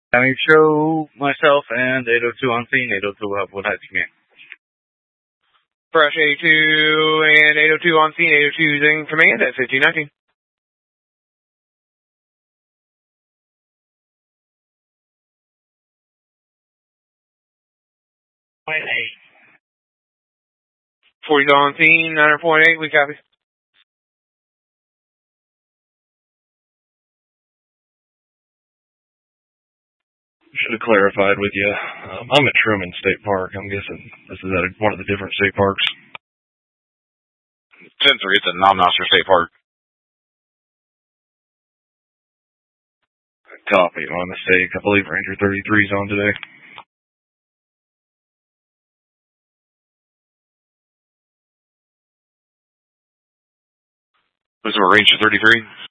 Having show myself and 802 on scene. 802 will have what has command. Fresh 82 and 802 on scene. 802 is in command at 1519. .8. 40's on scene. 9.8. We copy. Should have clarified with you. I'm at Truman State Park. I'm guessing this is at one of the different state parks. 10-3, it's at Nomnoster State Park. Copy, my mistake. I believe Ranger 33 is on today. Was it Ranger 33?